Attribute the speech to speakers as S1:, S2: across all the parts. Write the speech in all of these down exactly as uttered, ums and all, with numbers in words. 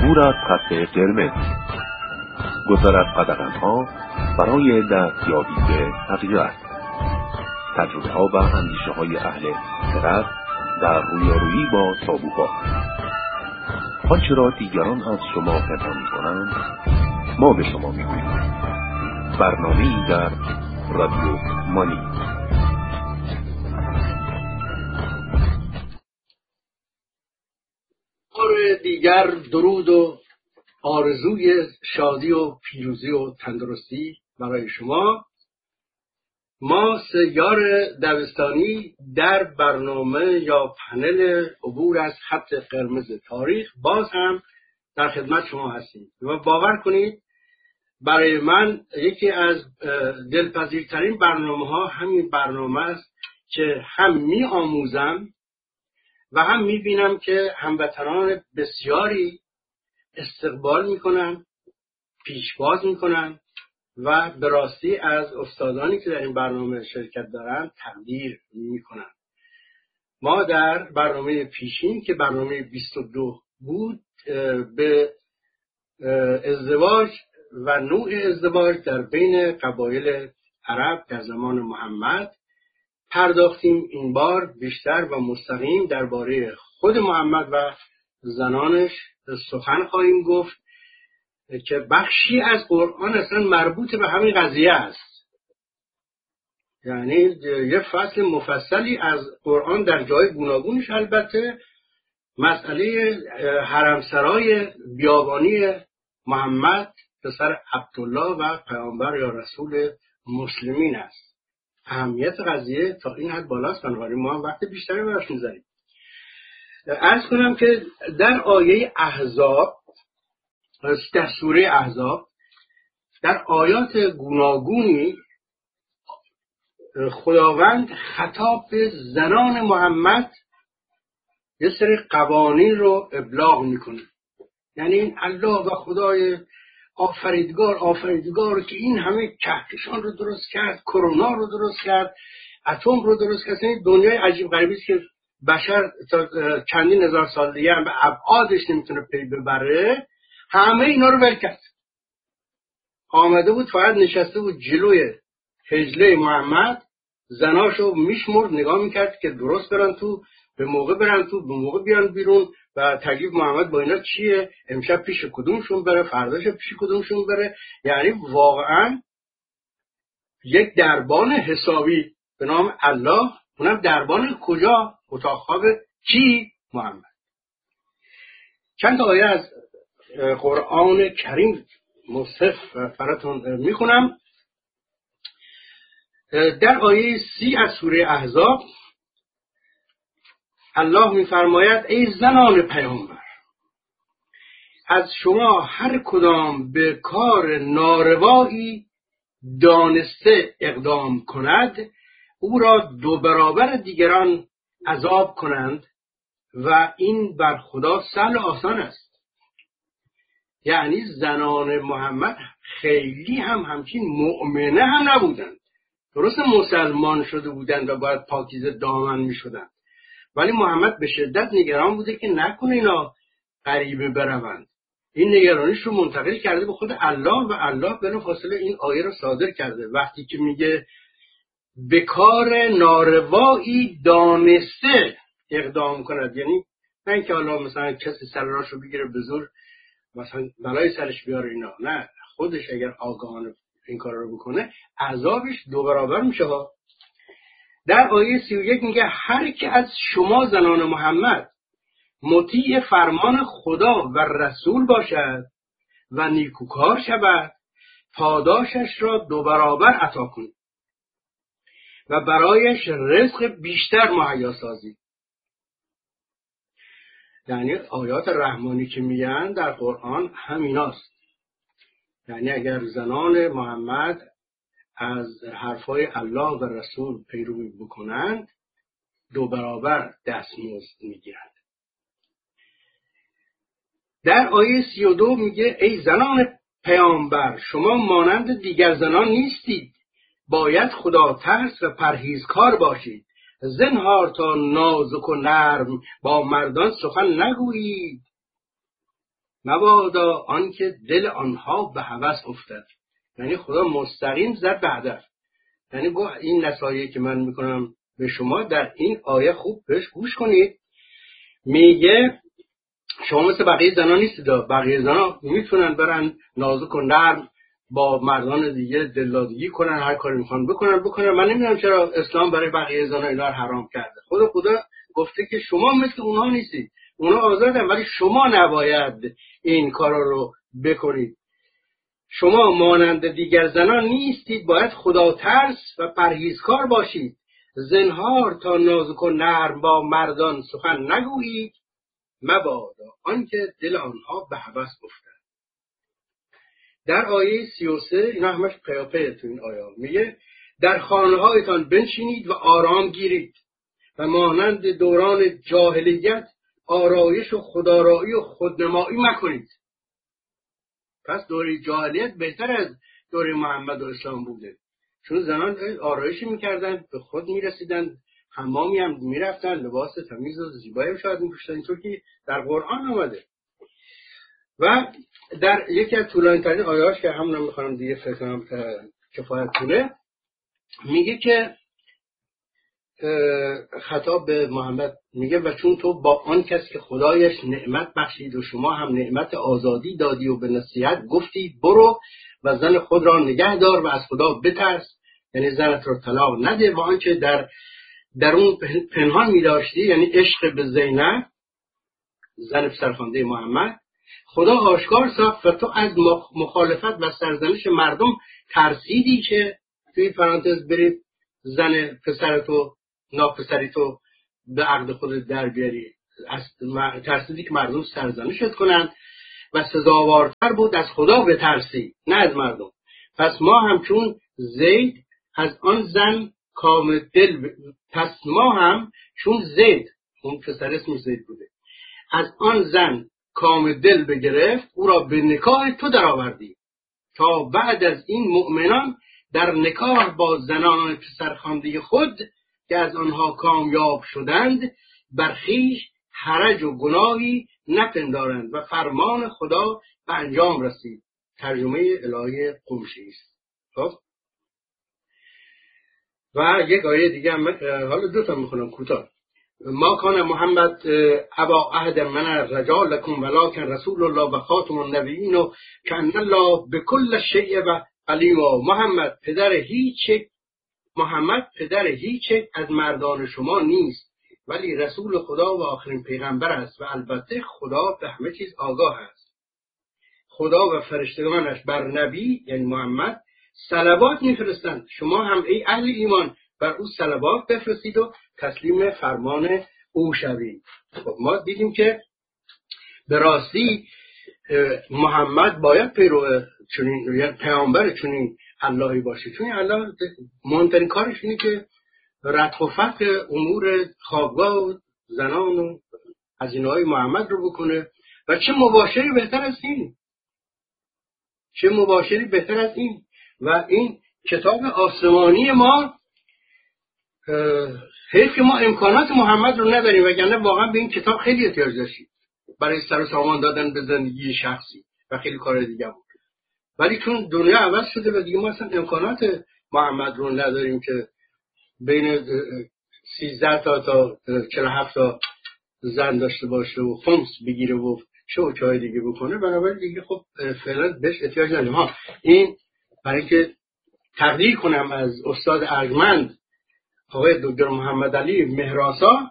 S1: عبور از خط قرمز، گذر از قدغن‌ها برای دستیابی به حقیقت، تجربه‌ها و اندیشه‌های اهل خرد در رویارویی با تابوها. آنچه را دیگران از شما پنهان می‌کنند ما به شما می‌گوییم. برنامه‌ای در رادیو مانی.
S2: بار دیگر درود و آرزوی شادی و پیروزی و تندرستی برای شما. ما سیار دبستانی در برنامه یا پنل عبور از خط قرمز تاریخ باز هم در خدمت شما هستیم و باور کنید برای من یکی از دلپذیرترین برنامه ها همین برنامه است که هم می آموزم و هم می بینم که هموطنان بسیاری استقبال می کنن، پیشواز می کنن و به راستی از استادانی که در این برنامه شرکت دارن تقدیر می کنن. ما در برنامه پیشین که برنامه بیست و دو بود به ازدواج و نوع ازدواج در بین قبایل عرب در زمان محمد پرداختیم. این بار بیشتر و مستقیم درباره خود محمد و زنانش سخن خواهیم گفت که بخشی از قرآن اصلا مربوط به همین قضیه است. یعنی یه فصل مفصلی از قرآن در جای گوناگونش البته مسئله حرمسرای بیابانی محمد پسر عبدالله و پیامبر یا رسول مسلمین است. اهمیت قضیه تا این حد بالاست، بنابراین ما هم وقت بیشتری براش می‌ذاریم. عرض کنم که در آیه احزاب، در سوره احزاب، در آیات گوناگونی خداوند خطاب به زنان محمد یه سری قوانین رو ابلاغ میکنه. یعنی این الله و خدای آفریدگار آفریدگار که این همه کهکشان رو درست کرد، کرونا رو درست کرد، اتم رو درست کرد، این دنیای عجیب غریبی است که بشر تا چندین هزار سال دیگه هم به ابعادش نمیتونه پی ببره، همه اینا رو ول کرد. آمده بود فقط نشسته بود جلوی حجله محمد، زناشو میشمرد، نگاه میکرد که درست برن تو، به موقع برن تو، به موقع بیان بیرون و تکلیف محمد با اینا چیه، امشب پیش کدومشون بره، فرداش پیش کدومشون بره. یعنی واقعا یک دربان حسابی به نام الله، اونم دربان کجا؟ اتاق خواب کی؟ محمد. چند تا آیه از قرآن کریم مصحف براتون میخونم. در آیه سی از سوره احزاب الله میفرماید ای زنان پیامبر، از شما هر کدام به کار ناروایی دانسته اقدام کند او را دو برابر دیگران عذاب کنند و این بر خدا سهل و آسان است. یعنی زنان محمد خیلی هم همچین مؤمنه هم نبودند. درست مسلمان شده بودند و باید پاکیزه دامن می شدند، ولی محمد به شدت نگران بوده که نکنه اینا غریبه بروند. این نگرانیش رو منتقل کرده به خود الله و الله بلافاصله این آیه رو صادر کرده وقتی که میگه به کار ناروایی دانسته اقدام کند. یعنی نه اینکه الله مثلا کسی سرراشو بگیره به زور مثلا بلای سرش بیاره اینا، نه، خودش اگر آگاهانه این کار رو بکنه عذابش دو برابر میشه ها. در آیه سی و یک میگه هر که از شما زنان محمد مطیع فرمان خدا و رسول باشد و نیکوکار شود پاداشش را دو برابر عطا کنید و برایش رزق بیشتر مهیا سازید. یعنی آیات رحمانی که میگن در قرآن همیناست. یعنی اگر زنان محمد از حرفای الله و رسول پیروی بکنند دو برابر دستمزد میگیرند. در آیه سی و دو میگه ای زنان پیامبر شما مانند دیگر زنان نیستید، باید خدا ترس و پرهیزکار باشید، زنهار تا نازک و نرم با مردان سخن نگویید. مبادا آنکه دل آنها به هوس افتد. یعنی خدا مستقیم زد به هدف. یعنی گفت این نصایحی که من میکنم به شما در این آیه خوب بهش گوش کنید. میگه شما مثل بقیه زنان نیستید. بقیه زنان میتونن برن نازک و نرم با مردان دیگه دلدادگی کنن، هر کاری میخوان بکنن بکنن. من نمیدونم چرا اسلام برای بقیه زنان اینا رو حرام کرده. خود خدا گفته که شما مثل اونها نیستید، اونها آزادن ولی شما نباید این کارا رو بکنید. شما مانند دیگر زنان نیستید، باید خدا ترس و پرهیزکار باشید. زنهار تا نازک و نرم با مردان سخن نگویید، مبادا آنکه دل آنها به هوس افتد. در آیه سی و سه اینا همش پیاپی تو این آیه میگه در خانه هایتان بنشینید و آرام گیرید و مانند دوران جاهلیت آرایش و خودآرایی و خودنمایی مکنید. پس دوره جاهلیت بهتر از دوره محمد و اسلام بوده، چون زنان آرایشی میکردن، به خود میرسیدن، حمامی هم میرفتن، لباس تمیز و زیبایی هم شاید میپوشیدن، اینطور که در قرآن آمده. و در یکی از طولانی ترین آیه‌هاش که همون رو میخوام دیگه فکر کنم کفایت کنه، میگه که خطاب به محمد میگه و چون تو با آن کسی که خدایش نعمت بخشید و شما هم نعمت آزادی دادی و به نصیحت گفتی برو و زن خود را نگه دار و از خدا بترس، یعنی زنت را طلاق نده و آنچه در درون پنهان می‌داشتی، یعنی عشق به زینب زن پسرخوانده محمد، خدا آشکار ساخت و تو از مخالفت و سرزنش مردم ترسیدی که توی پرانتز برید زن پسرتو ناپسری تو به عقد خود در بیاری، ترسیدی که مردم سرزنشت کنند و سزاوارتر بود از خدا بترسی نه از مردم. پس ما هم چون زید از آن زن کام دل ب... پس ما هم چون زید، اون پسر اسمش زید بوده، از آن زن کام دل بگرفت او را به نکاح تو در آوردی تا بعد از این مؤمنان در نکاح با زنان پسرخوانده خود که از آنها کامیاب شدند بر خویش حرج و گناهی نپندارند و فرمان خدا به انجام رسید. ترجمه الهی قمشی است. خب و یک آیه دیگه هم حالا دو تا میخونم کوتاه. ما کان محمد ابا احد من رجالکم ولکن رسول الله و خاتم النبیین و کان الله بكل شیء و علیم. محمد پدر هیچ محمد پدر هیچ از مردان شما نیست ولی رسول خدا و آخرین پیغمبر است و البته خدا به همه چیز آگاه است. خدا و فرشتگانش بر نبی یعنی محمد صلوات میفرستند، شما هم ای اهل ایمان بر او صلوات بفرستید و تسلیم فرمان او شوید. خب ما دیدیم که به راستی محمد باید پیرو چنین یا پیامبر چنین اللهی باشه، چون الله مهمترین کارش اینه که رتق و فتق امور خوابگاه و زنان و هزینه‌های محمد رو بکنه. و چه مباشری بهتر از این، چه مباشری بهتر از این. و این کتاب آسمانی ما، حیف که ما امکانات محمد رو نداریم، وگرنه واقعا به این کتاب خیلی احتیاج داشتیم برای سر و سامان دادن به زندگی شخصی و خیلی کار دیگه بود. ولی چون دنیا عوض شده و دیگه ما اصلا امکانات محمد رو نداریم که بین سیزده تا تا چهل و هفت تا زن داشته باشه و خمس بگیره و شو چای دیگه بکنه، بنابراین دیگه خب فعلا بهش احتیاج نداریم. ها این برای که تقدیر کنم از استاد ارجمند آقای دکتر محمد علی مهراسا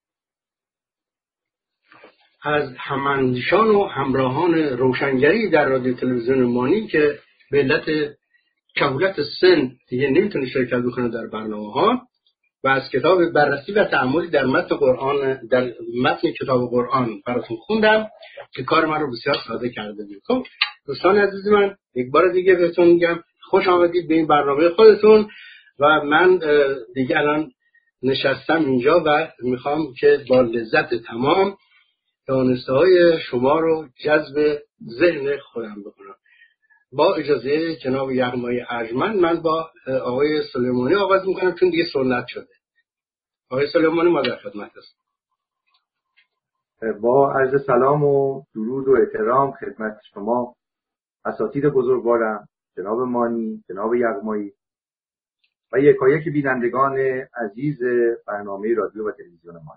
S2: از هماندیشان و همراهان روشنگری در رادیو تلویزیون مانی که به علت کهولت سن دیگه نمیتونه شرکت بکنه در برنامه ها، و از کتاب بررسی و تأملی در متن قرآن در متن کتاب قرآن براتون خوندم که کار من رو بسیار ساده کرده بود. خب دوستان عزیز من، یک بار دیگه بهتون میگم خوش آمدید به این برنامه خودتون و من دیگه الان نشستم اینجا و میخوام که با لذت تمام دانسته های شما رو جذب ذهن خودم بکنم. با اجازه جناب یغمای ارجمند من با آقای سلیمانی آغاز میکنم چون دیگه سنت شده. آقای سلیمانی ما در خدمت هستیم.
S3: با عرض سلام و درود و احترام خدمت شما اساتید بزرگوارم، جناب مانی، جناب یغمایی و یکایک بینندگان عزیز برنامه رادیو و تلویزیون ما.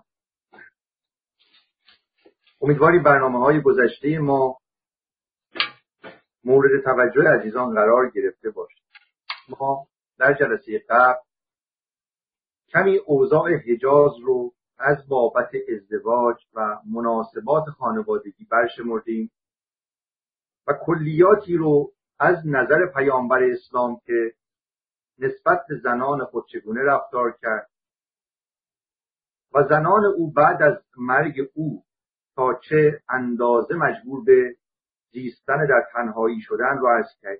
S3: امیدواریم برنامه‌های گذشته ما مورد توجه عزیزان قرار گرفته باشد. ما در جلسه قبل کمی اوضاع حجاز رو از بابت ازدواج و مناسبات خانوادگی برشمردیم و کلیاتی رو از نظر پیامبر اسلام که نسبت به زنان خود چگونه رفتار کرد و زنان او بعد از مرگ او تا چه اندازه مجبور به زیستن در تنهایی شدن رو عرض کرد.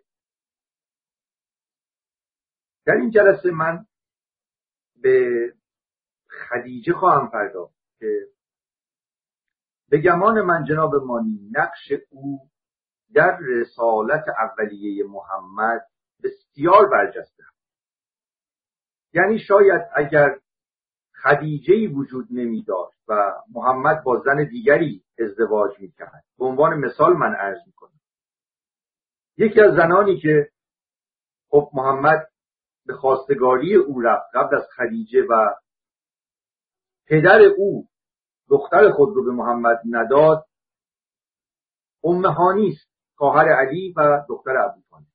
S3: در این جلسه من به خدیجه خواهم پرداخت که به گمان من جناب مانی نقش او در رسالت اولیه محمد بسیار برجسته است. یعنی شاید اگر خدیجه‌ای وجود نمی داشت و محمد با زن دیگری ازدواج می کرد، به عنوان مثال من عرض می کنم، یکی از زنانی که خب محمد به خواستگاری او رفت قبل از خدیجه و پدر او دختر خود رو به محمد نداد، ام هانی است، خواهر علی و دختر ابوطالب.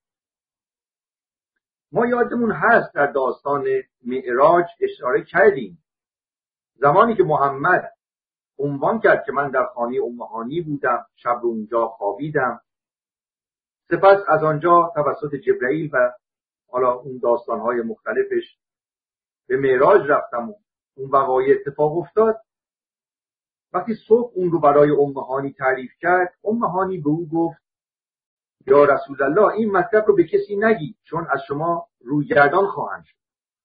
S3: ما یادمون هست در داستان معراج اشاره کردیم زمانی که محمد عنوان کرد که من در خانه ام هانی بودم، شب رو اونجا خوابیدم، سپس از آنجا توسط جبرئیل و حالا اون داستان‌های مختلفش به معراج رفتم و اون وقایع اتفاق افتاد. وقتی صبح اون رو برای ام هانی تعریف کرد، ام هانی به او گفت یا رسول الله این مطلب رو به کسی نگی چون از شما رویگردان خواهند شد.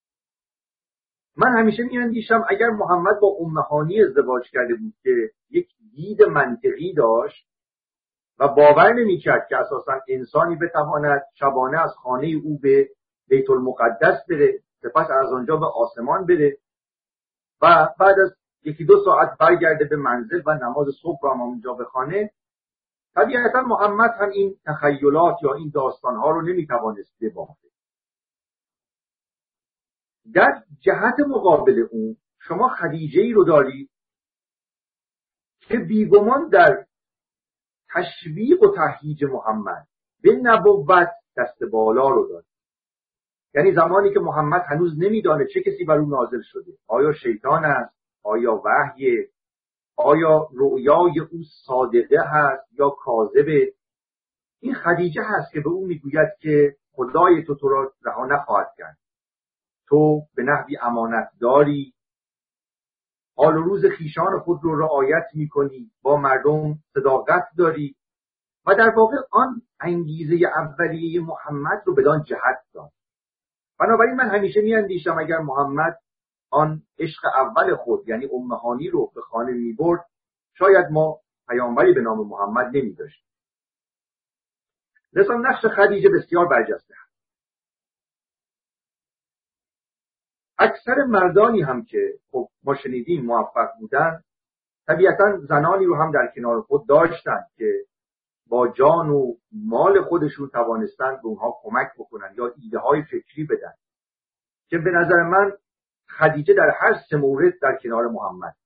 S3: من همیشه می‌اندیشم اگر محمد با ام هانی ازدواج کرده بود که یک دید منطقی داشت و باور نمی‌کرد که اساساً انسانی بتواند شبانه از خانه او به بیت المقدس بره، سپس از آنجا به آسمان بره و بعد از یکی دو ساعت برگرده به منزل و نماز صبح رو هم اونجا بخوانه، طبیعتا محمد هم این تخیلات یا این داستانها رو نمیتوانست ببافه. در جهت مقابل اون شما خدیجه‌ای رو دارید که بیگمان در تشویق و تهییج محمد به نبوت دست بالا رو داره. یعنی زمانی که محمد هنوز نمیدانه چه کسی بر او نازل شده، آیا شیطان است، آیا وحی، آیا رؤیای او صادقه هست یا کاذبه، این خدیجه هست که به او میگوید که خدای تو تو را رها نخواهد کرد، تو به نحوی امانت داری، حال و روز خیشان خود رو رعایت میکنی، با مردم صداقت داری و در واقع آن انگیزه اولیه محمد رو بدان جهت داد. بنابراین من همیشه میاندیشم اگر محمد آن عشق اول خود یعنی ام هانی رو به خانه میبرد، شاید ما پیامبری به نام محمد نمیداشتیم. لذا نقش خدیجه بسیار برجسته است. اکثر مردانی هم که خب ما شنیدیم موفق بودن، طبیعتا زنانی رو هم در کنار خود داشتن که با جان و مال خودشون توانستن به اونها کمک بکنن یا ایده های فکری بدن که به نظر من خدیجه در هر سه مورد در کنار محمد.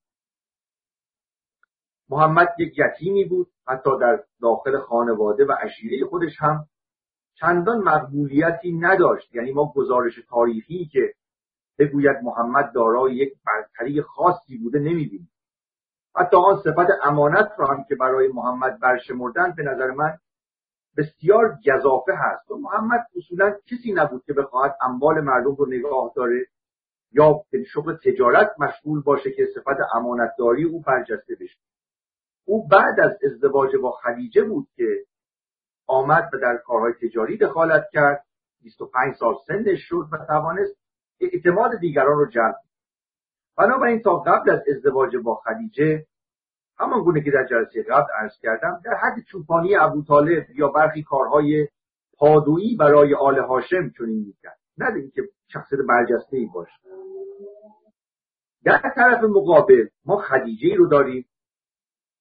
S3: محمد یک یتیمی بود، حتی در داخل خانواده و عشیره خودش هم چندان مقبولیتی نداشت. یعنی ما گزارش تاریخی که بگوید محمد دارای یک برتری خاصی بوده نمی‌بینیم. حتی آن صفت امانت را هم که برای محمد برشمردن به نظر من بسیار گزافه هست. و محمد اصولا کسی نبود که بخواهد اموال مردم رو نگاه داره یا به شغل تجارت مشغول باشه که صفت امانتداری او برجسته بشه. او بعد از ازدواج با خدیجه بود که آمد و در کارهای تجاری دخالت کرد، بیست و پنج سال سنش شد و توانست اعتماد دیگران رو جلب. بنابراین تا قبل از ازدواج با خدیجه، همان گونه که در جلسه قبل عرض کردم، در حد چوپانی ابوطالب یا برخی کارهای پادویی برای آل هاشم چنین میکرد، نه اینکه شخصیت برجسته‌ای باشه. در طرف مقابل ما خدیجه‌ای رو داریم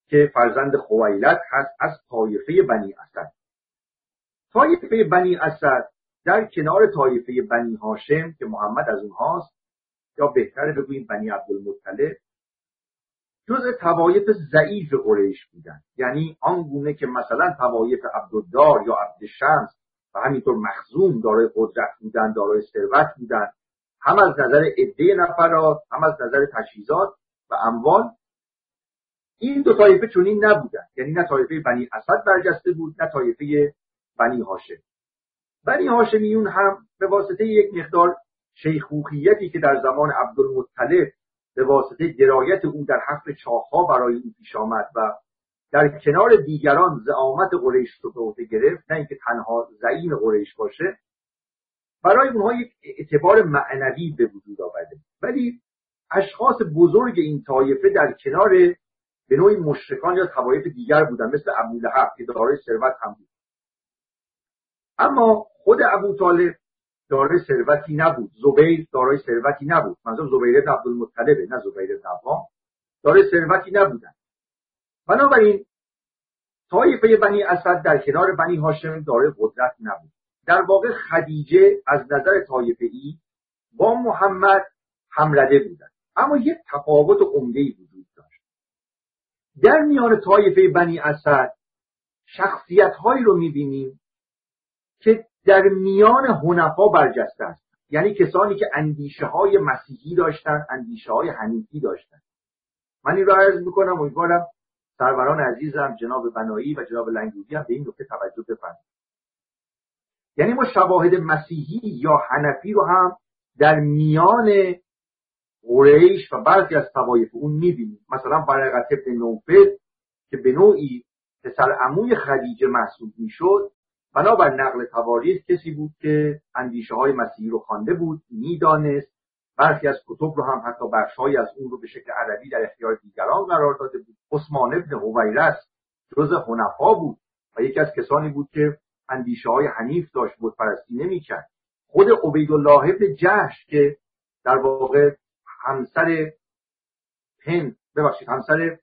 S3: که فرزند خویلد هست از طایفه بنی اسد. طایفه بنی اسد در کنار طایفه بنی هاشم که محمد از اونهاست، یا بهتره بگوییم بنی عبدالمطلب، جزء طوایف ضعیف قریش بودن. یعنی آنگونه که مثلا طوایف عبدالدار یا عبدالشمس و همینطور مخزوم دارای قدرت بودن، دارای ثروت بودن، هم از نظر عده نفرات هم از نظر تجهیزات و اموال، این دو طایفه چنین نبودن. یعنی نه طایفه بنی اسد برجسته بود نه طایفه بنی هاشم. بنی هاشمیون هم به واسطه یک مقدار شیخوخیتی که در زمان عبدالمطلب به واسطه درایت او در حفر چاه‌ها برای او پیش آمد و در کنار دیگران زعامت قریش رو به عهده گرفت، نه اینکه تنها زعیم قریش باشه، برای اونها یک اعتبار معنوی به وجود آورده. ولی اشخاص بزرگ این طایفه در کنار به نوعی مشرکان یا طوایف دیگر بودن، مثل ابولهب که دارای ثروت هم بود. اما خود ابوطالب دارای ثروتی نبود، زبیر دارای ثروتی نبود، منظور زبیر بن عبدالمطلب نه زبیر بن عوام، دارای ثروتی نبودن. بنابراین طایفه بنی اسد در کنار بنی هاشم دارای قدرت نبود. در واقع خدیجه از نظر طایفه ای با محمد همرده بودند. اما یک تفاوت عمده‌ای وجود داشت. در میان طایفه بنی اسد شخصیت‌هایی رو می‌بینیم که در میان حنفا برجسته است. یعنی کسانی که اندیشه‌های مسیحی داشتن، اندیشه‌های حنیفی داشتن. من این رو عرض می‌کنم، امیدوارم سروران عزیزم جناب بنایی و جناب لنگرودی هم به این نکته توجه بفرمایند. یعنی ما شواهد مسیحی یا حنفی رو هم در میان قریش و بعضی از طوایف اون می‌بینیم. مثلا برقه بن نوفل که به نوعی پسر عموی خدیجه محسوب می‌شد، بنابر نقل تواریخ کسی بود که اندیشه‌های مسیحی رو خوانده بود، می‌دانست، برخی از کتب رو هم حتی بخش‌هایی از اون رو به شکل عربی در اختیار دیگران قرار داده بود. عثمان ابن حویرث جزء حنفا بود و یکی از کسانی بود که اندیشه‌های حنیف داشت، بت پرستی نمی‌کرد. خود عبیدالله ابن جحش که در واقع همسر هند ببخشید همسر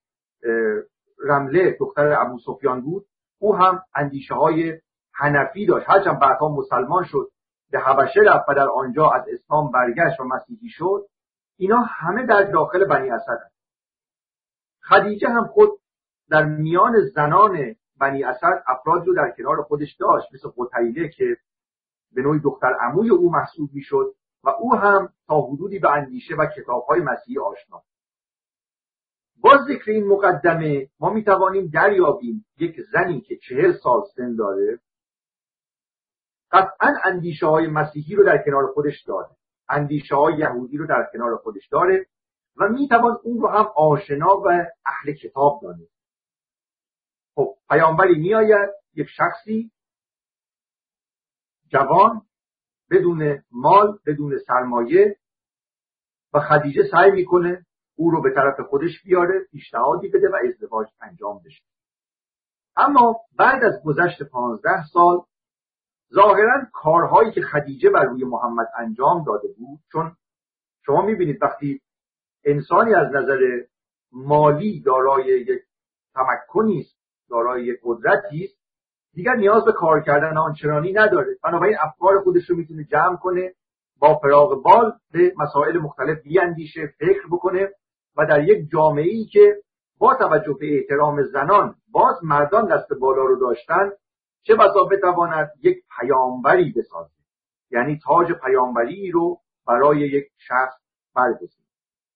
S3: رمله دختر ابو سفیان بود، او هم اندیشه‌های حنفی داشت. هرچند بعدها مسلمان شد، به حبشه رفت و در آنجا از اسلام برگشت و مسیحی شد. اینا همه در داخل بنی اسد هست. خدیجه هم خود در میان زنان بنی اسد افراد رو در کنار خودش داشت، مثل قتیله که به نوعی دختر عموی او محسوب میشد و او هم تا حدودی به اندیشه و کتاب‌های مسیحی آشنا. با ذکر این مقدمه ما میتوانیم دریابیم یک زنی که چهل سال سن داره قطعاً اندیشه های مسیحی رو در کنار خودش داره، اندیشه های یهودی رو در کنار خودش داره و میتوان اون رو هم آشنا و اهل کتاب دانه. خب پیامبری میآید، یک شخصی جوان بدون مال بدون سرمایه، و خدیجه سعی میکنه او رو به طرف خودش بیاره، پیشنهادی بده و ازدواج انجام بشه. اما بعد از گذشت پانزده سال ظاهراً کارهایی که خدیجه بر روی محمد انجام داده بود، چون شما میبینید وقتی انسانی از نظر مالی دارای یک تمکنی است، دارای یک قدرتی است، دیگر نیاز به کار کردن آنچنانی نداره. بنابراین افکار خودش رو میتونه جمع کنه، با فراغ بال به مسائل مختلف بیاندیشه، فکر بکنه و در یک جامعه‌ای که با توجه به احترام زنان باز مردان دست بالا رو داشتن، چه بسا بتواند یک پیامبری بسازه، یعنی تاج پیامبری رو برای یک شخص برگزینه.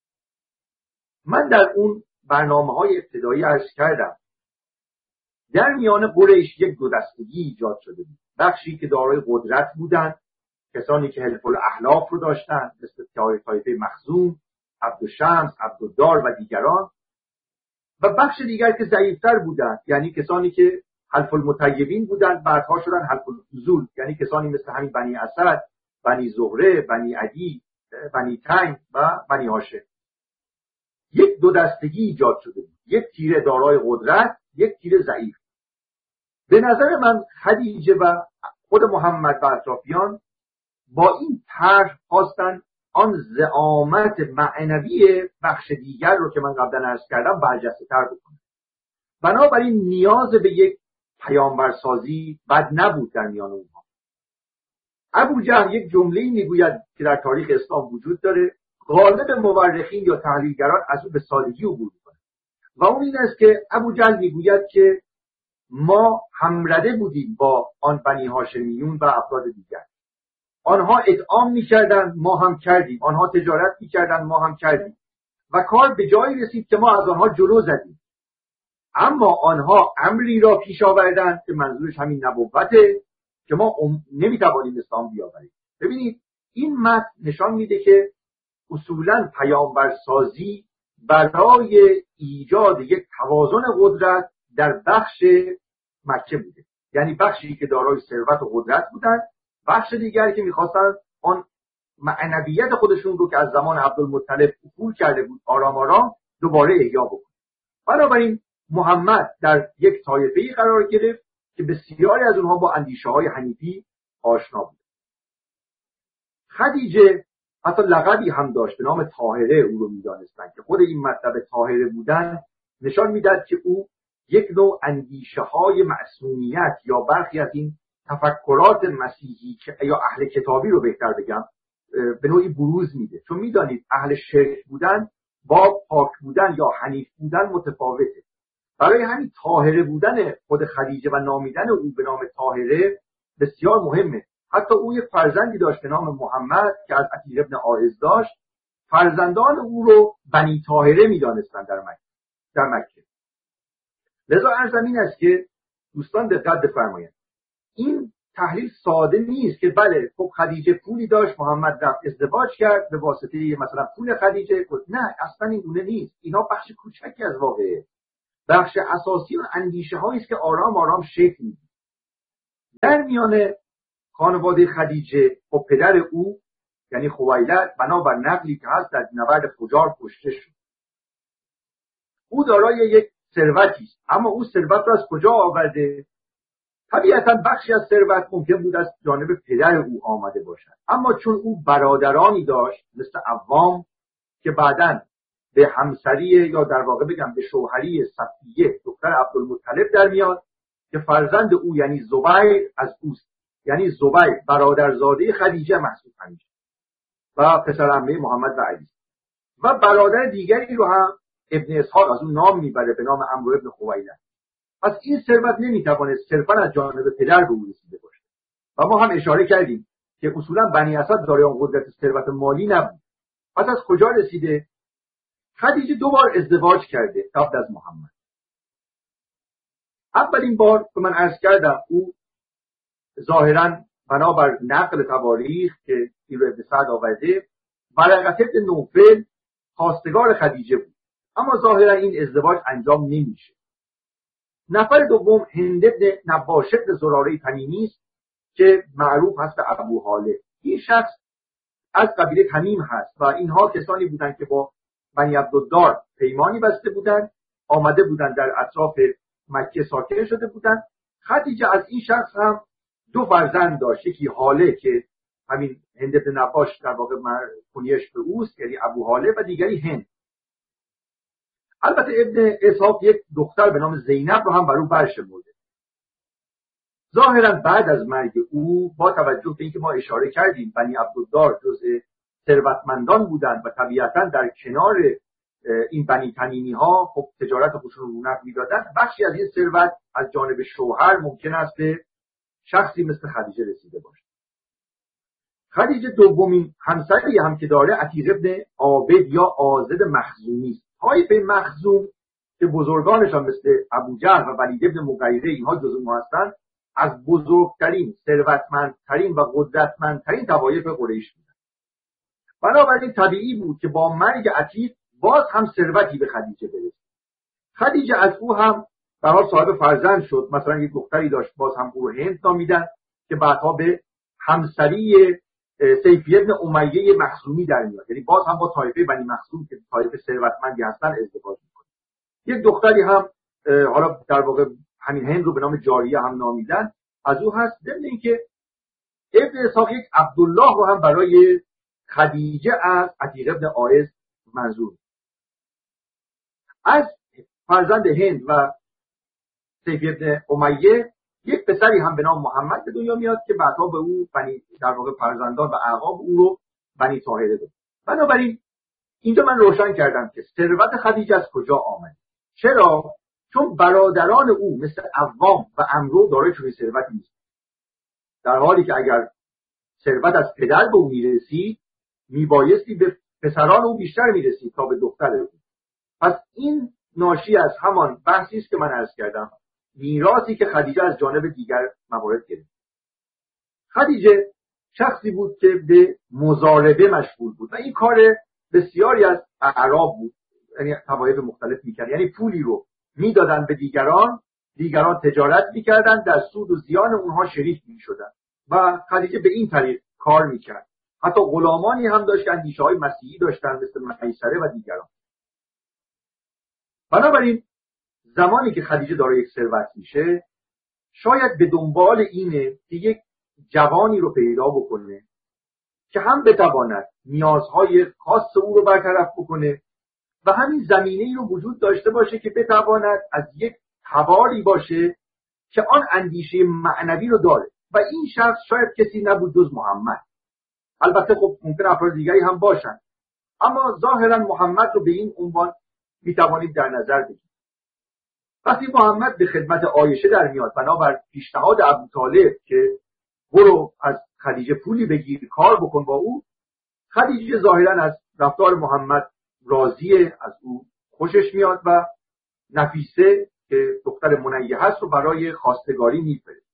S3: من در اون برنامه‌های ابتدایی عرض کردم در میان قریش یک دو دستگی ایجاد شده بود. بخشی که دارای قدرت بودند، کسانی که حلف الاحلاف رو داشتند، مثل طایفه مخزوم، عبدالشمس، عبدالدار و دیگران، و بخش دیگر که ضعیفتر بودند، یعنی کسانی که حلف المطیبین بودند، بعدها شدن حلف الفضول، یعنی کسانی مثل همین بنی اسد، بنی زهره، بنی عدی، بنی تیم و بنی هاشم. یک دو دستگی ایجاد شده بود، یک تیره دارای قدرت، یک تیره ضعیف. به نظر من خدیجه و خود محمد و اطرافیان با این طرح خواستن آن زعامت معنوی بخش دیگر رو که من قبلا عرض کردم برجسته تر بکنن. بنابراین نیاز به یک پیامبرسازی بد نبود در میان اونها. ابو جهل یک جمله‌ای میگوید که در تاریخ اسلام وجود داره، غالب مورخین یا تحلیلگران از او به سادگی عبور می‌کنند و اون این است که ابو جهل میگوید که ما همرده بودیم با آن بنی هاشمیون و افراد دیگر. آنها اطعام می‌کردند، ما هم کردیم. آنها تجارت می‌کردند، ما هم کردیم. و کار به جایی رسید که ما از آنها جلو زدیم. اما آنها امری را پیش آوردند که منظورش همین نبوته که ما نمی‌توانیم اسلام بیاوریم. ببینید این متن نشان میده که اصولاً پیامبرسازی برای ایجاد یک توازن قدرت در بخش مکه بوده. یعنی بخشی که دارای ثروت و قدرت بودند، بخش دیگری که می‌خواستند آن معنویت خودشون رو که از زمان عبدالمطلب افول کرده بود آرام آرام دوباره احیا بکنه. بنابراین محمد در یک طایفه‌ای قرار گرفت که بسیاری از اونها با اندیشه‌های حنیفی آشنا بود. خدیجه حتی لقبی هم داشت به نام طاهره، او رو می‌دانستند که خود این مطلب طاهره بودن نشان میداد که او یک نوع اندیشه‌های معصومیت یا برخی از این تفکرات مسیحی یا اهل کتابی رو بهتر بگم به نوعی بروز میده، چون میدانید اهل شرک بودن با پاک بودن یا حنیف بودن متفاوته. برای همین طاهره بودن خود خدیجه و نامیدن او به نام طاهره بسیار مهمه. حتی او یک فرزندی داشت به نام محمد که از عتیق ابن عائض داشت. فرزندان او رو بنی طاهره میدانستند در مکه. در مکه. لذا عرضم این است که دوستان دقت بفرمایید، این تحلیل ساده نیست که بله خب خدیجه پولی داشت، محمد رفت ازدواج کرد به واسطه مثلا پول خدیجه. نه، اصلا این گونه نیست. اینا بخش کوچکی از واقعه. بخش اساسی و اندیشه هایی است که آرام آرام شکل می‌گیرد. در میان خانواده خدیجه و پدر او یعنی خویلد بنابر نقلی که هست در نبرد فجار کشته شد. او دارای یک ثروتی است، اما او ثروت را از کجا آورده؟ طبیعتا بخشی از ثروت ممکن بود از جانب پدر او آمده باشد، اما چون او برادرانی داشت مثل عوام که بعداً به همسری یا در واقع بگم به شوهری صفیه دختر عبدالمطلب در میاد که فرزند او یعنی زبیر از اوست، یعنی زبیر برادرزاده خدیجه محسوب میشه و پسر عمه محمد و علی، و برادر دیگری رو هم ابن اسحاق از اون نام میبره به نام عمرو ابن خویلد. پس این ثروت نمیتوانه صرفا از جانب پدر به او رسیده باشه و ما هم اشاره کردیم که اصولا بنی اسد دارای اون قدرت ثروت مالی نبود. پس از کجا رسیده؟ خدیجه دو بار ازدواج کرده قبل از محمد. اولین بار که من عرض کردم او ظاهرا بنابر نقل تواریخ که این رو ابن سعد آورده ورقه ابن نوفل خواستگار خدیجه بود، اما ظاهرا این ازدواج انجام نمیشه. نفر دوم هند ابن نباش ابن زراره تمیمی است که معروف هست به ابو هاله. این شخص از قبیله تمیم هست و اینها کسانی بودند که با بنی عبدالدار پیمانی بسته بودند، آمده بودند در اطراف مکه ساکن شده بودند. خدیجه از این شخص هم دو فرزند داشت، یکی حاله که همین هند ابن نباش در واقع کنیش به اوست یعنی ابو حاله، و دیگری هند. البته ابن اسحاق یک دختر به نام زینب رو هم بر او برشمرده. ظاهرا بعد از مرگ او با توجه به اینکه ما اشاره کردیم بنی عبدالدار جزء ثروتمندان بودند و طبیعتا در کنار این بنی تمیمی ها خب تجارت خودشون رو رونق میدادن، بخشی از این ثروت از جانب شوهر ممکن است به شخصی مثل خدیجه رسیده باشه. خدیجه دومین همسری هم که داره عتیق ابن عابد یا عاضد مخزومی است. طایفه مخزوم که بزرگانشان مثل ابو جهل و ولید ابن مغیره اینها جزو ما هستند، از بزرگترین، ثروتمندترین و قدرتمندترین طوایف قریش بودند. بنابراین طبیعی بود که با مرگ عتیق باز هم ثروتی به خدیجه برسید. خدیجه از او هم به حال صاحب فرزند شد. مثلا یک دختری داشت باز هم او هند نامیدن که بعدها به همسری سیفی ابن امیه مخزومی در میاد، یعنی باز هم با طایفه بنی مخزوم که طایفه ثروتمندی هستن ازدواج میکنه. یک دختری هم حالا در واقع همین هند رو به نام جاریه هم نامیدن از او هست. ضمن اینکه ابن اسحاق یک عبدالله رو هم برای خدیجه از عتیق ابن عائض منظور. از فرزند هند و سیف ابن امیه یک پسری هم به نام محمد به دنیا میاد که بعدها به او بنی در واقع فرزندان و اعقاب او رو بنی طاهره داد. بنابراین اینجا من روشن کردم که ثروت خدیجه از کجا آمد. چرا؟ چون برادران او مثل عوام و عمرو دارای چنین ثروتی نیست، در حالی که اگر ثروت از پدر به او میرسید میبایستی به پسران او بیشتر میرسید تا به دختر او. پس این ناشی از همان بحثی است که من عرض کردم، میراثی که خدیجه از جانب دیگر موارد گرفت. خدیجه شخصی بود که به مضاربه مشغول بود و این کار بسیاری از اعراب بود، یعنی طوایف مختلف میکرد، یعنی پولی رو میدادن به دیگران، دیگران تجارت میکردن، در سود و زیان اونها شریک میشدن و خدیجه به این طریق کار میکرد. حتی غلامانی هم داشت، اندیشه های مسیحی داشتن مثل میسره و دیگران. بنابراین زمانی که خدیجه دارای یک ثروت میشه، شاید به دنبال اینه که یک جوانی رو پیدا بکنه که هم بتواند نیازهای خاص او رو برطرف بکنه و همین زمینه‌ای رو وجود داشته باشه که بتواند از یک تباری باشه که آن اندیشه معنوی رو داره و این شخص شاید کسی نبود جز محمد. البته خب ممکن افراد دیگری هم باشن، اما ظاهرا محمد رو به این عنوان میتوانید در نظر بگیرید. وقتی محمد به خدمت عایشه در میاد بنابر پیشنهاد ابوطالب که برو از خدیجه پولی بگیر، کار بکن با او، خدیجه ظاهرا از رفتار محمد راضیه، از او خوشش میاد و نفیسه که دختر منیه هست رو برای خواستگاری میفرسته.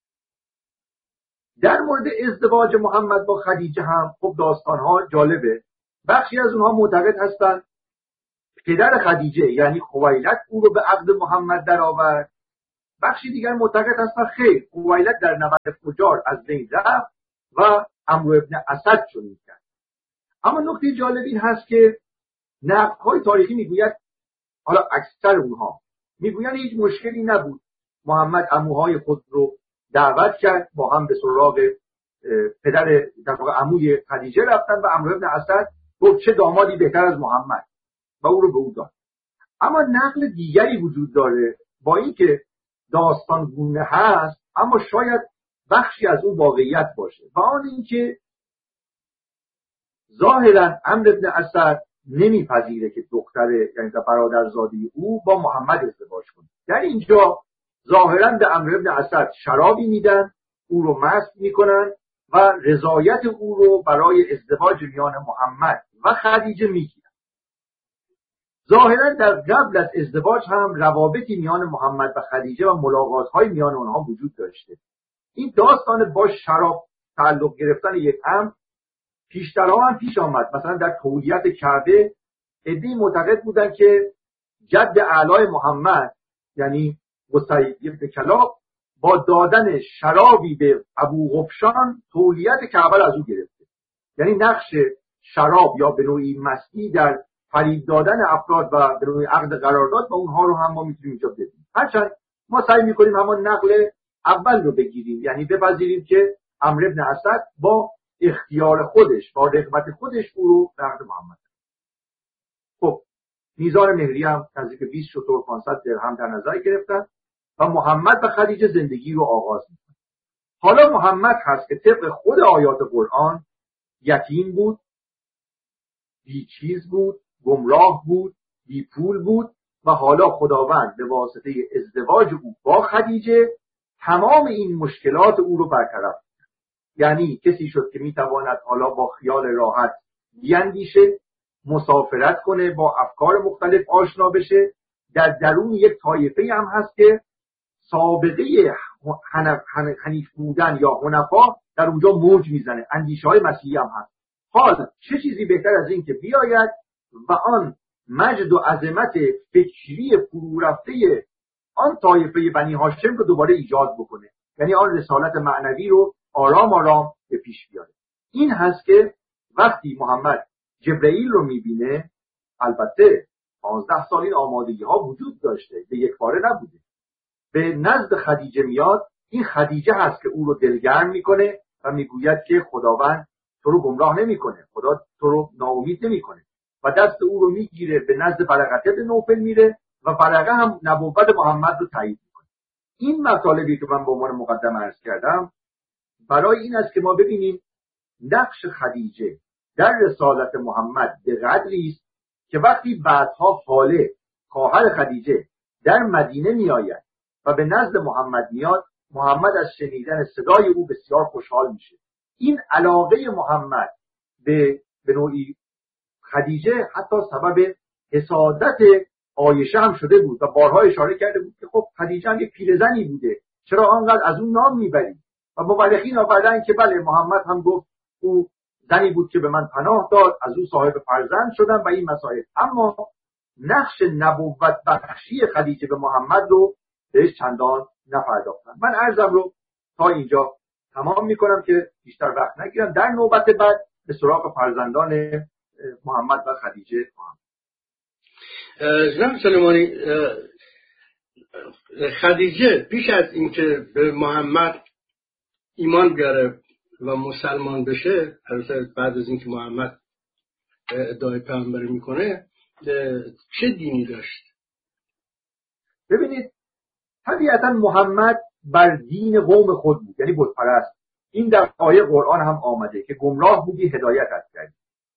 S3: در مورد ازدواج محمد با خدیجه هم خب داستانها جالبه. بخشی از اونها معتقد هستند پدر خدیجه یعنی خویلد او رو به عقد محمد درآورد. بخشی دیگر معتقد هستند خیر، خویلد در نبرد فجار از بین رفت و عمرو ابن اسد چنین کرد. اما نکته جالب این هست که نقل‌های تاریخی میگوید، حالا اکثر اونها میگویند هیچ مشکلی نبود، محمد عموهای خود رو دعوت کرد، با هم به سراغ پدر در واقع عموی خدیجه رفتن و عمرو ابن اسد گفت چه دامادی بهتر از محمد و او رو به او داد. اما نقل دیگری وجود داره با اینکه داستان گونه هست اما شاید بخشی از اون واقعیت باشه و آن اینکه ظاهرا عمرو ابن اسد نمیپذیره که دختر یعنی برادرزاده او با محمد ازدواج کنه. در اینجا ظاهرا به عمرو ابن اسد شرابی میدن، او رو مست میکنن و رضایت او رو برای ازدواج میان محمد و خدیجه میگیرن. ظاهرا در قبل از ازدواج هم روابطی میان محمد و خدیجه و ملاقات‌های میان آنها وجود داشته. این داستان با شراب تعلق گرفتن یک امر پیشترها هم پیش آمد. مثلا در تولیت کعبه عده‌ای معتقد بودن که جد اعلای محمد یعنی قصی بن کلاب با دادن شرابی به ابو غفشان تولیت کعبه از او گرفته. یعنی نقش شراب یا به نوعی مستی در فریب دادن افراد و به نوعی عقد قرارداد با اونها رو هم ما میتونیم اینجا ببینیم. هرچند ما سعی میکنیم همون نقل اول رو بگیریم، یعنی بپذیریم که عمرو بن اسد با اختیار خودش با رغبت خودش او رو به عقد محمد. خب میزان مهری هم نزدیک بیست شتر و پانصد درهم در نظر گرفتن و محمد و خدیجه زندگی رو آغاز میکنن. حالا محمد هست که طبق خود آیات قرآن یتیم بود، بی چیز بود، گمراه بود، بی پول بود و حالا خداوند به واسطه ازدواج او با خدیجه تمام این مشکلات او رو برطرف کرد. یعنی کسی شد که میتواند حالا با خیال راحت بیاندیشه، مسافرت کنه، با افکار مختلف آشنا بشه. در درون یک طایفه هم هست که سابقه حنیف بودن یا حنفا در اونجا موج میزنه، اندیشه های مسیحی هم هست. حال چه چیزی بهتر از این که بیاید و آن مجد و عظمت فکری فرو رفته آن طایفه بنی هاشم رو دوباره ایجاد بکنه، یعنی آن رسالت معنوی رو آرام آرام به پیش بیاره. این هست که وقتی محمد جبرئیل رو میبینه، البته پانزده سال این آمادگی ها وجود داشته، به یک باره نبوده، به نزد خدیجه میاد. این خدیجه هست که او رو دلگرم میکنه و میگوید که خداوند تو رو گمراه نمیکنه، خدا تو رو ناامید نمیکنه و دست او رو میگیره به نزد برقه بن نوفل میره و برقه هم نبوت محمد رو تایید میکنه. این مطالبی که من به عنوان مقدمه عرض کردم برای این است که ما ببینیم نقش خدیجه در رسالت محمد به قدری است که وقتی بعدها حاله خواهر خدیجه در مدینه می آید و به نزد محمد میاد، محمد از شنیدن صدای او بسیار خوشحال میشه. این علاقه محمد به به نوعی خدیجه حتی سبب حسادت عایشه هم شده بود و بارها اشاره کرده بود که خب خدیجه هم یک پیرزنی بوده، چرا آنقدر از اون نام میبری؟ و مورخین آوردن که بله، محمد هم گفت او زنی بود که به من پناه داد، از او صاحب فرزند شدم و این مسائل. اما نقش نبوت بخشی خدیجه به محمد رو بهش چندان نپرداختن. من عرضم رو تا اینجا تمام میکنم که بیشتر وقت نگیرم. در نوبت بعد به سراغ فرزندان محمد و خدیجه خواهم.
S2: جناب سلیمانی، خدیجه پیش از اینکه به محمد ایمان بیاره و مسلمان بشه، البته بعد از اینکه محمد ادعای پیامبری میکنه، چه دینی داشت؟
S3: ببینید، طبیعتا محمد بر دین قوم خود بود، یعنی بت پرست. این در آیه قرآن هم آمده که گمراه بودی هدایتت کردی.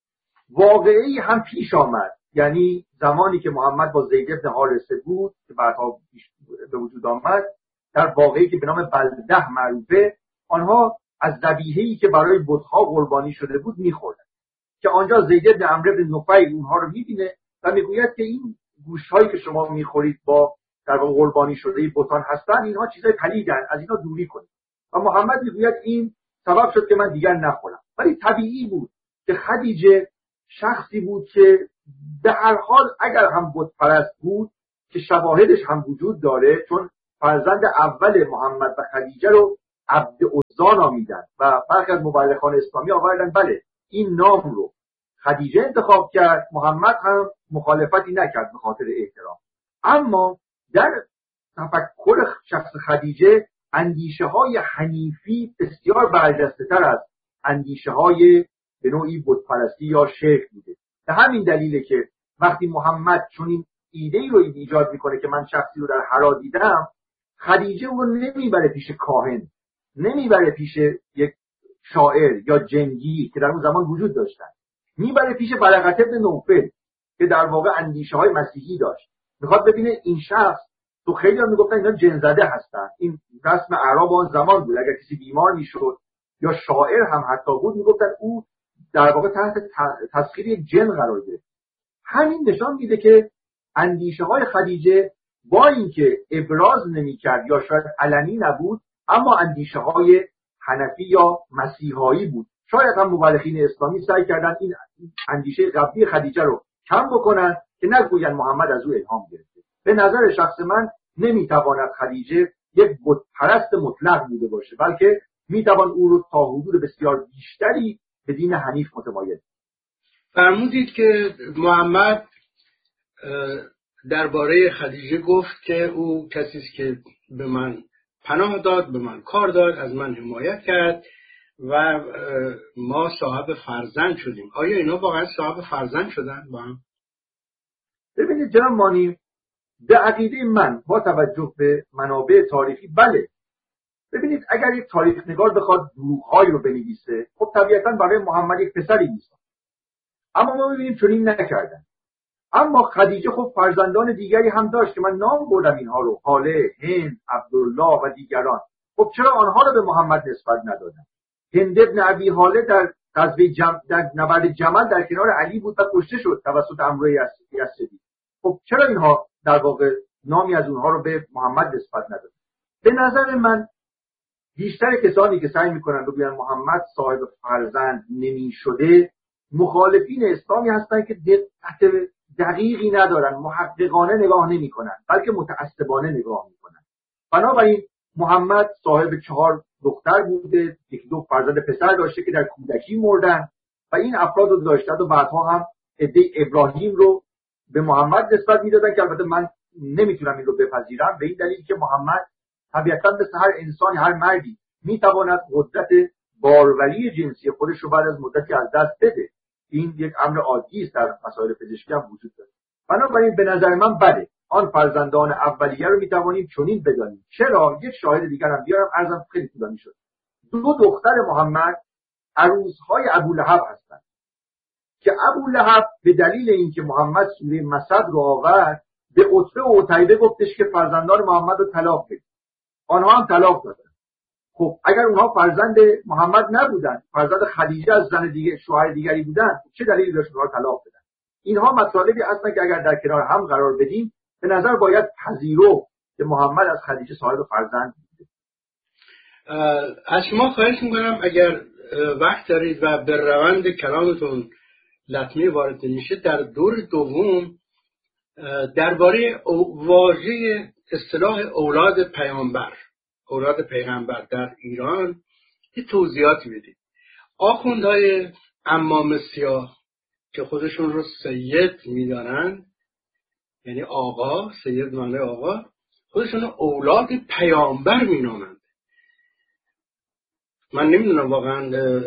S3: واقعی هم پیش آمد، یعنی زمانی که محمد با زید بن حارثه بود که بعدها به وجود آمد، در واقعی که به نام بلده معروفه، آنها از ذبیحه‌ای که برای بت‌ها قربانی شده بود می‌خوردن، که آنجا زید بن عمرو بن نفیل اونها رو می‌بینه و میگوید که این گوشت‌هایی که شما می‌خورید با در واقع قربانی شده بتان هستن، اینها چیزای پلیدن، از اینا دوری کنید. و محمد میگوید این سبب شد که من دیگر نخورم. ولی طبیعی بود که خدیجه شخصی بود که به هر حال اگر هم بت پرست بود که شواهدش هم وجود داره، چون فرزند اول محمد و خدیجه رو عبد عزا نامیدن و برخی از مورخان اسلامی آوردن بله این نام رو خدیجه انتخاب کرد، محمد هم مخالفتی نکرد به خاطر احترام. اما در تفکر شخص خدیجه اندیشه های حنیفی بسیار برجسته تر از اندیشه های به نوعی بت پرستی یا شرک بوده. به همین دلیله که وقتی محمد چون این ایده ای رو ایجاد میکنه که من شخصی رو در حرا دیدم، خدیجه اون رو نمیبره پیش کاهن، نمیبره پیش یک شاعر یا جنگی که در اون زمان وجود داشتن، میبره پیش ورقه بن نوفل که در واقع اندیشه های مسیحی داشت. میخواد ببینه این شخص، تو خیلی هم میگفتن اینا جن زده هستن، این رسم اعراب آن زمان بود، اگر کسی بیمار میشد یا شاعر هم حتی بود میگفتن او در واقع تحت تسخیر یک جن قرار گرفت. همین نشان میده که اندیشه های خدیجه با اینکه ابراز نمیکرد یا شاید علنی نبود، اما اندیشه های حنفی یا مسیحایی بود. شاید هم مورخین اسلامی سعی کردن این اندیشه قبلی خدیجه رو کم بکنن که نگوین محمد از او الهام گرفته. به نظر شخص من نمیتواند خدیجه یک بت پرست مطلق بوده باشه، بلکه میتوان او رو تا حدود بسیار بیشتری به دین حنیف متمایل.
S2: فرمودید که محمد درباره خدیجه گفت که او کسی است که به من پناه داد، به من کار داد، از من حمایت کرد و ما صاحب فرزند شدیم. آیا اینا واقعا صاحب فرزند شدن با هم؟
S3: ببینید جناب مانی، به عقیده من با توجه به منابع تاریخی بله. ببینید اگر یک تاریخ نگار بخواد دروغ‌هایی رو بنویسه، خب طبیعتاً برای محمد یک پسری نیست. اما ما ببینیم چنین نکردن. اما خدیجه خب فرزندان دیگری هم داشت که من نام بردم اینها رو، حاله، هند، عبدالله و دیگران. خب چرا آنها رو به محمد نسبت ندادن؟ هند ابن ابی حاله در غزوه جم... در نبرد جمل در کنار علی بود و کشته شد توسط عمرو یزدی. خب چرا اینها در واقع نامی از اونها رو به محمد نسبت ندادن؟ به نظر من بیشتر کسانی که سعی میکنن بگوین محمد صاحب فرزند نمی شده مخالفین اسلامی هستند که دقت دقیقی ندارن، محققانه نگاه نمی کنن، بلکه متعصبانه نگاه میکنن. بنابراین محمد صاحب چهار دختر بوده، یک دو فرزند پسر داشته که در کودکی مردن و این افراد رو داشتند و بعدها هم عده ابراهیم رو به محمد نسبت میدادن که البته من نمیتونم این رو بپذیرم، به این دلیل که محمد طبیعتاً مثل هر انسانی، هر مردی میتواند قدرت باروری جنسی خودش رو بعد از مدتی از دست بده. این یک امر عادی است، در مسائل پزشکی هم وجود داره. بنابراین به نظر من بله، آن فرزندان اولیه رو میتوانیم چنین بدانیم. چرا؟ یک شاهد دیگر هم بیارم، عرضم خیلی طولانی شد. دو دختر محمد عروسهای ابولهب هستند که ابولهب به دلیل اینکه محمد سوره مسد رو آورد به عتبه و عتیبه گفتش که فرزندان محمد رو طلاق بدید. آنها هم طلاق دادن. خب اگر اونها فرزند محمد نبودن، فرزند خدیجه از زن دیگه شوهر دیگری بودن، چه دلیلی داشت اونها طلاق بدن؟ اینها مطالبی هستن که اگر در کنار هم قرار بدیم به نظر باید پذیرو که محمد از خدیجه صاحب فرزند بوده.
S2: از شما خواهش میکنم اگر وقت دارید و به روند کلامتون لطمه وارد میشه، در دور دوم درباره واژه اصطلاح اولاد پیامبر، اولاد پیغمبر در ایران یه توضیحاتی بدید. آخوندهای عمام سیاه که خودشون رو سید میدانند، یعنی آقا، سید معنی آقا، خودشون رو اولاد پیامبر مینامند. من نمیدونم واقعا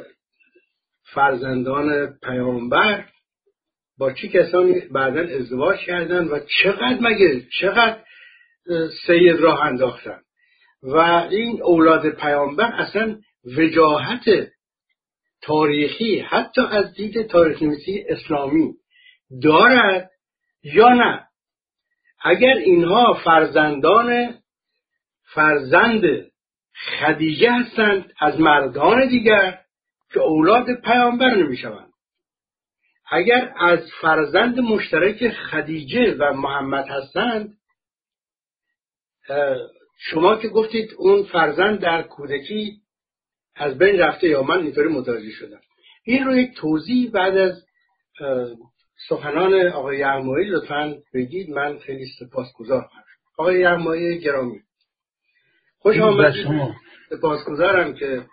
S2: فرزندان پیامبر با چه کسانی بعداً ازدواج کردن و چقدر مگه چقدر سید راه انداختن و این اولاد پیامبر اصلا وجاهت تاریخی حتی از دید تاریخ نویسی اسلامی دارد یا نه؟ اگر اینها فرزندان فرزند خدیجه هستند از مردان دیگر که اولاد پیامبر نمیشوند، اگر از فرزند مشترک خدیجه و محمد هستند، شما که گفتید اون فرزند در کودکی از بین رفته، یا من اینطوری متوجه شدم. این رو یک توضیح بعد از سخنان آقای یغمایی لطفاً بگید، من خیلی سپاسگزارم. آقای یغمایی گرامی خوش آمدید. سپاسگزارم که